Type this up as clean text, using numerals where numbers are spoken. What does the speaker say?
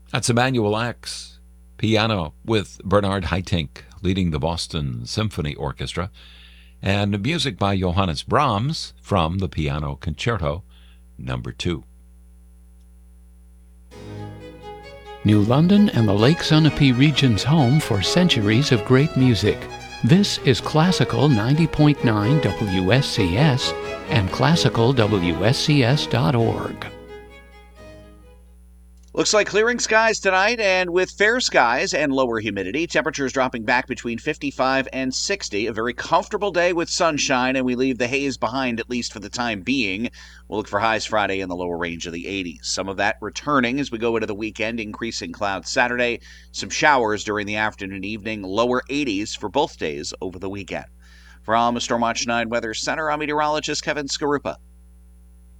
That's Emmanuel X. Piano with Bernard Haitink leading the Boston Symphony Orchestra, and music by Johannes Brahms from the Piano Concerto No. 2. New London and the Lake Sunapee region's home for centuries of great music. This is Classical 90.9 WSCS and classicalwscs.org. Looks like clearing skies tonight, and with fair skies and lower humidity, temperatures dropping back between 55 and 60. A very comfortable day with sunshine, and we leave the haze behind, at least for the time being. We'll look for highs Friday in the lower range of the 80s. Some of that returning as we go into the weekend, increasing clouds Saturday, some showers during the afternoon and evening, lower 80s for both days over the weekend. From Stormwatch 9 Weather Center, I'm meteorologist Kevin Skarupa.